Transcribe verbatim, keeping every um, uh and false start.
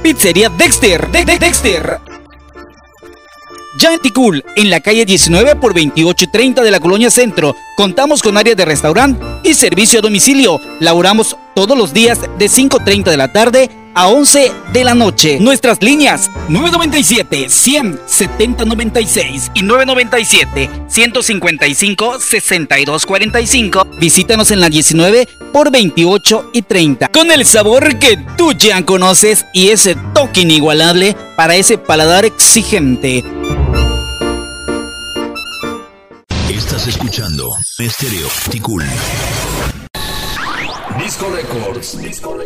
Pizzería Dexter, de, de Dexter. Ya en Ticul, en la calle diecinueve por veintiocho y treinta de la Colonia Centro, contamos con área de restaurante y servicio a domicilio. Laboramos todos los días de cinco y treinta de la tarde a once de la noche. Nuestras líneas nueve noventa y siete, cien, setenta noventa y seis y nueve noventa y siete, ciento cincuenta y cinco, sesenta y dos cuarenta y cinco. Visítanos en la diecinueve por veintiocho y treinta. Con el sabor que tú ya conoces y ese toque inigualable para ese paladar exigente. Estás escuchando Estéreo Ticul. Disco Records. Disco Records.